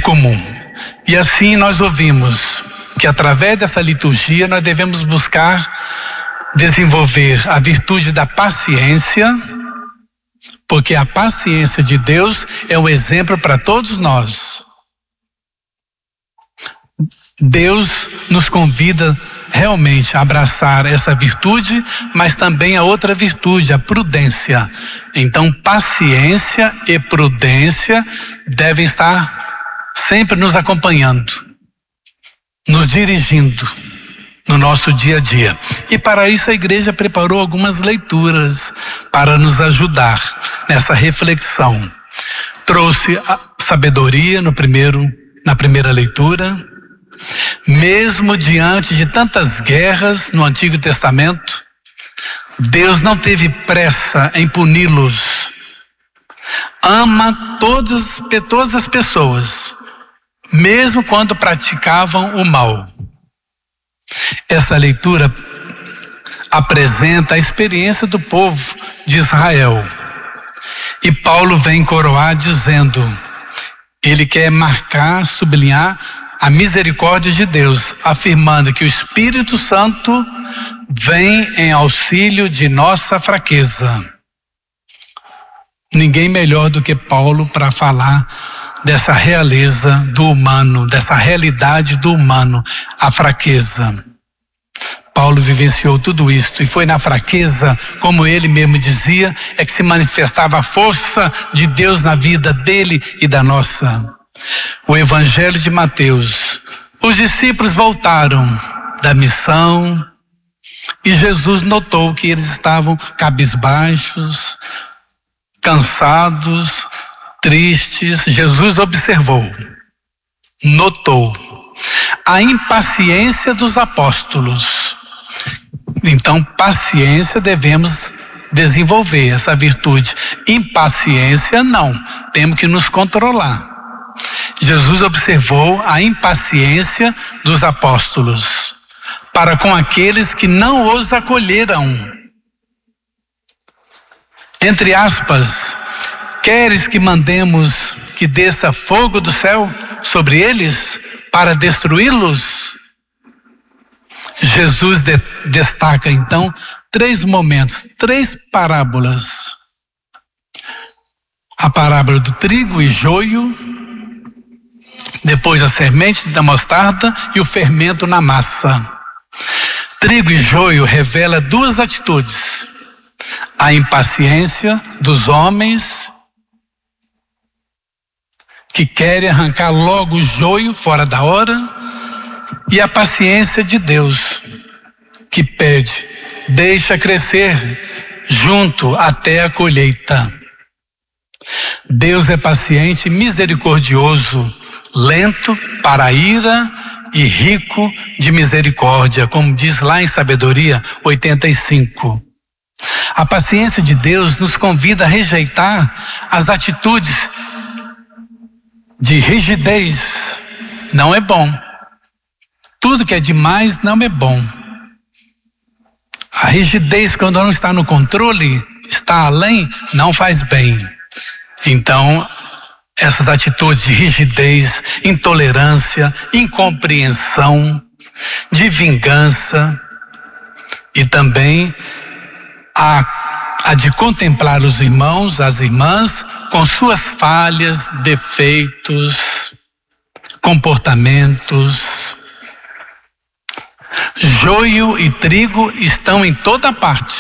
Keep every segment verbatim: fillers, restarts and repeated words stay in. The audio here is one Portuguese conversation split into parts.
comum. E assim nós ouvimos que através dessa liturgia nós devemos buscar desenvolver a virtude da paciência, porque a paciência de Deus é um exemplo para todos nós. Deus nos convida realmente a abraçar essa virtude, mas também a outra virtude, a prudência. Então, paciência e prudência devem estar sempre nos acompanhando, nos dirigindo no nosso dia a dia. E para isso a igreja preparou algumas leituras para nos ajudar nessa reflexão. Trouxe a sabedoria no primeiro, na primeira leitura. Mesmo diante de tantas guerras no Antigo Testamento, Deus não teve pressa em puni-los. Ama todas, todas as pessoas, mesmo quando praticavam o mal. Essa leitura apresenta a experiência do povo de Israel. E Paulo vem coroar dizendo, ele quer marcar, sublinhar a misericórdia de Deus, afirmando que o Espírito Santo vem em auxílio de nossa fraqueza. Ninguém melhor do que Paulo para falar dessa realeza do humano, dessa realidade do humano, a fraqueza. Paulo vivenciou tudo isso e foi na fraqueza, como ele mesmo dizia, é que se manifestava a força de Deus na vida dele e da nossa. O Evangelho de Mateus. Os discípulos voltaram da missão e Jesus notou que eles estavam cabisbaixos, cansados, tristes. Jesus observou, notou a impaciência dos apóstolos. Então, paciência devemos desenvolver, essa virtude. Impaciência não, temos que nos controlar. Jesus observou a impaciência dos apóstolos para com aqueles que não os acolheram. Entre aspas, queres que mandemos que desça fogo do céu sobre eles para destruí-los? Jesus de, destaca então três momentos, três parábolas. A parábola do trigo e joio, depois a semente da mostarda e o fermento na massa. Trigo e joio revela duas atitudes: a impaciência dos homens que querem arrancar logo o joio fora da hora, e a paciência de Deus que pede, deixa crescer junto até a colheita. Deus é paciente e misericordioso, lento para a ira e rico de misericórdia, como diz lá em Sabedoria oitenta e cinco. A paciência de Deus nos convida a rejeitar as atitudes de rigidez. Não é bom. Tudo que é demais não é bom. A rigidez, quando não está no controle, está além, não faz bem. Então, essas atitudes de rigidez, intolerância, incompreensão, de vingança e também a, a de contemplar os irmãos, as irmãs, com suas falhas, defeitos, comportamentos. Joio e trigo estão em toda parte,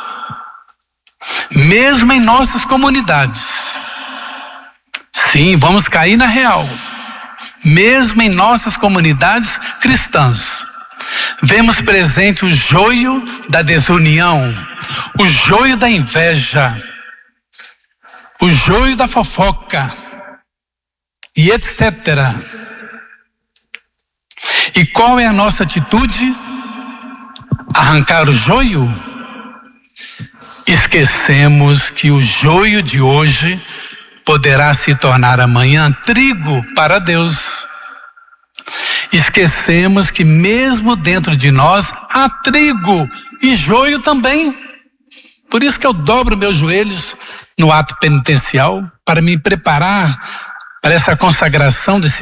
mesmo em nossas comunidades. Sim, vamos cair na real. Mesmo em nossas comunidades cristãs, vemos presente o joio da desunião, o joio da inveja, o joio da fofoca e etcétera. E qual é a nossa atitude? Arrancar o joio? Esquecemos que o joio de hoje poderá se tornar amanhã trigo para Deus. Esquecemos que mesmo dentro de nós há trigo e joio também. Por isso que eu dobro meus joelhos no ato penitencial para me preparar para essa consagração desse